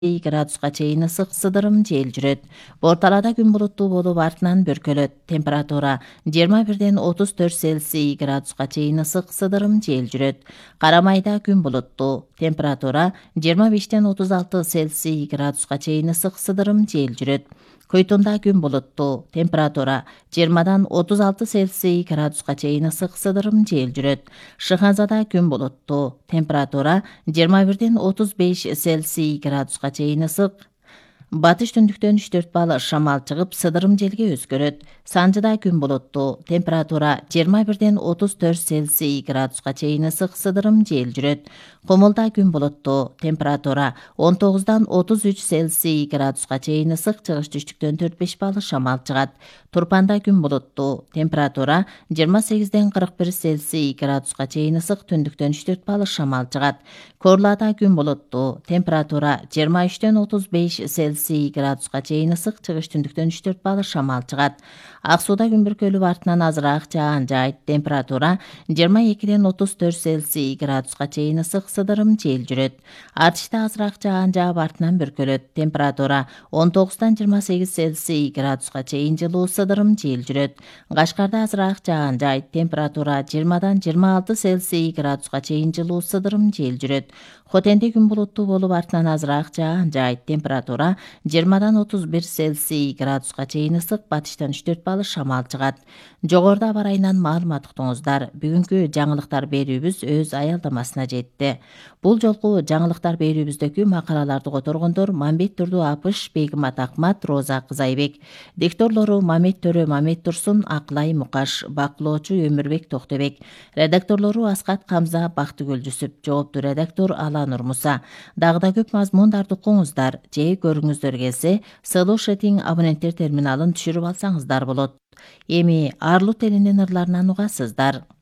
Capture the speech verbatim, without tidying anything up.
градуска чейин ысык сыдырым жел жүрөт. Борталада күн булуттуу болуп артынан бөркөлөт. Температура жыйырма бирден отуз төрт Цельсий градуска чейин ысык сыдырым жел жүрөт. Карамайда күн булуттуу. Температура жыйырма бештен отуз алты Цельсий градуска чейин ысык сыдырым жел жүрөт. Көйтүндө күн булуттуу. Температура жыйырмадан отуз алты Цельсий градуска чейин ысык сыдырым жел жүрөт. Шыханзада күн булуттуу. Температура жыйырма бирден отуз беш Цельсий градуска чейин ысык. Батыш түндүктөн үч төрт бал шамал чыгып, сыдырым желге өзгөрөт. Санжыда күн булуттуу. Температура жыйырма бирден отуз төрт Цельсий градуска чейин ысык сыдырым жел жүрөт. Комулда күн булуттуу. Температура он тогуздан отуз үч Цельсий градуска чейин ысык, чыгыш түштүктөн төрт беш бал шамал чыгат. Турпанда күн булуттуу. Температура жыйырма сегизден кырк бир Цельсий градуска чейин ысык, түндүктөн үч төрт бал шамал чыгат. Корлада күн булуттуу. Температура жыйырма үчтөн отуз беш Цельсий градуска чейин ысык, чыгыш түндүктөн үч төрт бал шамал чыгат. Ак сууда күн бүркөлүп артынан азыраак жаан жайт. Температура жыйырма экиден отуз төрт Цельсий градуска чейин ысык, сыдырым жел жүрөт. Артышта азыраак жаан жаап артынан бүркөлөт. Температура он тогуздан жыйырма сегиз Цельсий градуска чейин жылуу, сыдырым жел жүрөт. Кашкарда азыраак жаан жайт. Температура жыйырмадан жыйырма алты Цельсий градуска чейин жылуу, сыдырым жел жүрөт. Хотенде күн булуттуу болуп артынан азыраак жаан жайт. Температура жыйырмадан отуз бир Цельсий градуска чейин ысык, батыштан үч төрт бал шамал чыгат. Жогоруда аба ырайынан маалымат уктуңуздар. Бүгүнкү жаңылыктар берүүбүз өз аялдамасына жетти. Бул жолку жаңылыктар берүүбүздөгү макалаларды которгондор Мамбет Турду Апыш, Бегимат Акмат, Роза Кызайбек. Дикторлору Мамет Төрө, Мамет Турсун, Акылай Мукаш, бакылоочу Өмүрбек Токтобек. Редакторлору Аскат Камза, Бактыгүл Жүсүп. Жоопту редактор Ала Нурмуса. Дагы да көп мазмундарды укуңуздар же көрүңүздөр келсе, Сылуу Шетиң абоненттер терминалын түшүрүп алсаңыздар болот. Эми Арлут элинин ырларынан угасыздар.